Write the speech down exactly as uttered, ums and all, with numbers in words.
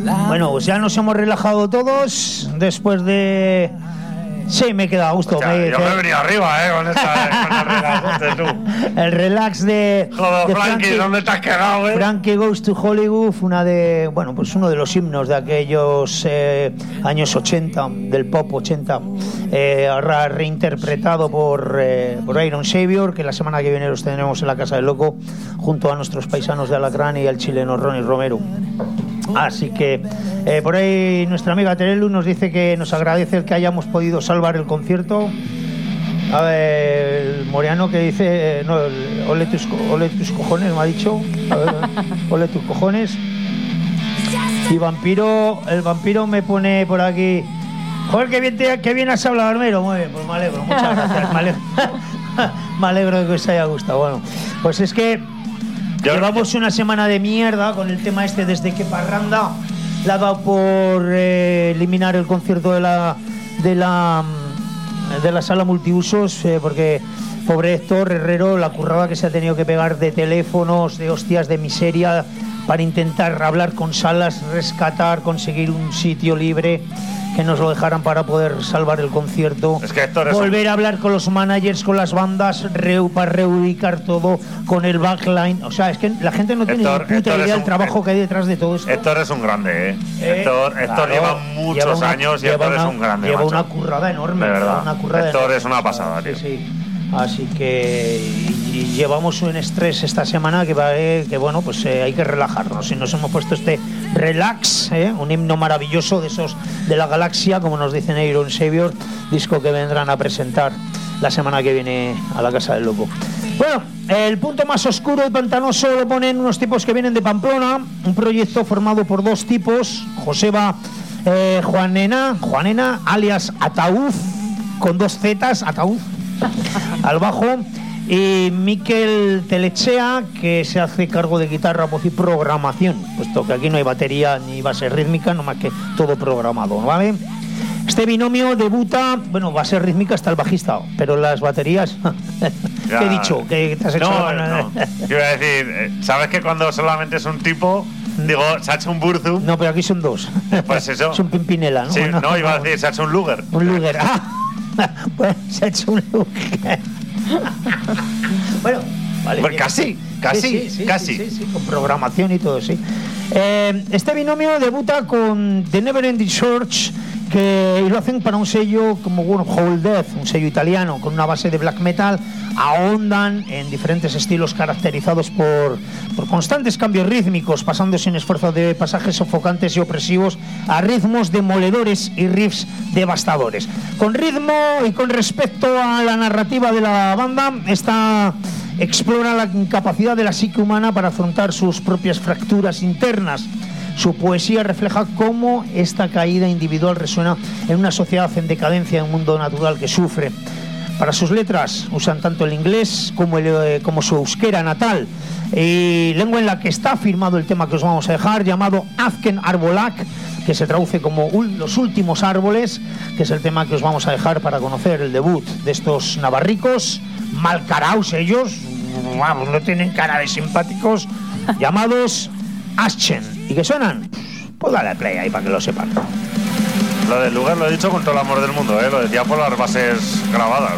Bueno, pues ya nos hemos relajado todos después de... Sí, me he quedado a gusto. Hostia, me, yo me he venido arriba, ¿eh? Con, esta, con el relax, tú. El relax de... Joder, de Frankie, Frankie, ¿dónde te has quedado, eh? Frankie Goes to Hollywood, una de... Bueno, pues uno de los himnos de aquellos eh, años ochenta, del pop ochenta, eh, ahora reinterpretado por, eh, por Iron Savior, que la semana que viene los tendremos en la Casa del Loco, junto a nuestros paisanos de Alacrán y al chileno Ronnie Romero. Así que eh, por ahí nuestra amiga Terelu nos dice que nos agradece el que hayamos podido salvar el concierto. A ver, el Moriano que dice, eh, no, el, ole, tus, ole tus cojones, me ha dicho. A ver, ole tus cojones. Y Vampiro, el Vampiro me pone por aquí, joder, qué bien, te, qué bien has hablado, Armero. Muy bien, pues me alegro, muchas gracias. Me alegro, me alegro de que os haya gustado. Bueno, pues es que llevamos una semana de mierda con el tema este desde que Parranda le ha dado por eh, eliminar el concierto de la de la de la sala multiusos, eh, porque pobre Héctor Herrero, la currada que se ha tenido que pegar de teléfonos, de hostias, de miseria, para intentar hablar con salas, rescatar, conseguir un sitio libre que nos lo dejaran para poder salvar el concierto. Es que Héctor es volver un... a hablar con los managers, con las bandas, reu, para reubicar todo, con el backline. O sea, es que la gente no tiene Héctor, ni puta Héctor idea del un... trabajo que hay detrás de todo esto. Héctor es un grande, ¿eh? eh Héctor, Héctor claro, lleva muchos lleva una, años y Héctor una, es un grande, lleva macho. una currada enorme. De verdad. Una currada Héctor enorme. es una pasada, tío. Sí, sí. Así que y, y llevamos un estrés esta semana que va, eh, que bueno, pues eh, hay que relajarnos. Y nos hemos puesto este relax, eh, un himno maravilloso de esos de la galaxia, como nos dicen Iron Savior, disco que vendrán a presentar la semana que viene a la Casa del Loco. Bueno, el punto más oscuro y pantanoso lo ponen unos tipos que vienen de Pamplona, un proyecto formado por dos tipos, Joseba eh, Juanena, Juanena, alias Ataúd, con dos zetas, Ataúd, al bajo, y Miquel Telechea, que se hace cargo de guitarra, voz y programación, puesto que aquí no hay batería ni base rítmica, nomás que todo programado, ¿vale? Este binomio debuta, bueno, base rítmica hasta el bajista, pero las baterías, ya, ¿qué he dicho? ¿Qué te has hecho? No, no. Yo iba a decir, ¿sabes que cuando solamente es un tipo, digo, se ha hecho un Burzum? No, pero aquí son dos. Pues eso. Es un Pimpinela, ¿no? Sí, no, no, iba a decir, se ha hecho un Luger. Un Luger, ah. Pues se ha hecho un Luger. Bueno, vale. Pues casi, casi, sí, sí, sí, casi. Sí, sí, sí, con programación y todo, sí. Eh, este binomio debuta con The Neverending Search, que y lo hacen para un sello como bueno, Whole Death, un sello italiano con una base de black metal. Ahondan en diferentes estilos caracterizados por, por constantes cambios rítmicos, pasando sin esfuerzo de pasajes sofocantes y opresivos a ritmos demoledores y riffs devastadores. Con ritmo y con respecto a la narrativa de la banda, esta explora la incapacidad de la psique humana para afrontar sus propias fracturas internas. Su poesía refleja cómo esta caída individual resuena en una sociedad en decadencia, en un mundo natural que sufre. Para sus letras usan tanto el inglés como, el, eh, como su euskera natal, y lengua en la que está firmado el tema que os vamos a dejar, llamado Azken Arbolak, que se traduce como Los Últimos Árboles, que es el tema que os vamos a dejar para conocer el debut de estos navarricos, malcaraos ellos, vamos, no tienen cara de simpáticos, llamados Aschen, y que suenan, pues dale play ahí para que lo sepan. Lo del lugar lo he dicho con todo el amor del mundo, ¿eh? Lo decía por las bases grabadas.